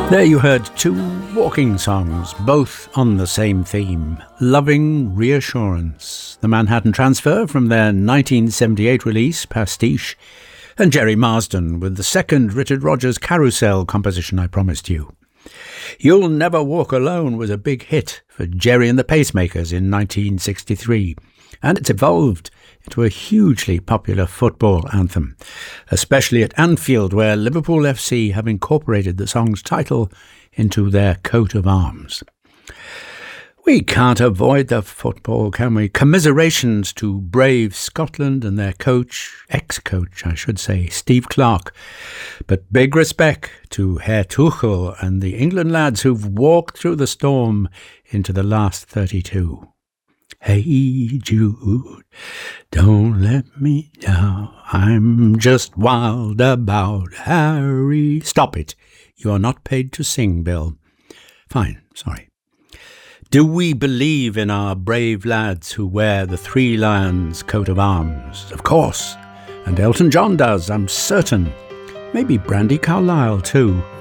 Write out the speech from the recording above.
There you heard two walking songs, both on the same theme, Loving Reassurance, the Manhattan Transfer from their 1978 release, Pastiche, and Jerry Marsden with the second Richard Rodgers Carousel composition I promised you. You'll Never Walk Alone was a big hit for Jerry and the Pacemakers in 1963, and it's evolved into a hugely popular football anthem, especially at Anfield, where Liverpool FC have incorporated the song's title into their coat of arms. We can't avoid the football, can we? Commiserations to brave Scotland and their coach, ex-coach, I should say, Steve Clarke. But big respect to Herr Tuchel and the England lads who've walked through the storm into the last 32. Hey Jude, don't let me down, I'm just wild about Harry. Stop it, you are not paid to sing, Bill. Fine, sorry. Do we believe in our brave lads who wear the Three Lions coat of arms? Of course, and Elton John does, I'm certain. Maybe Brandi Carlile too.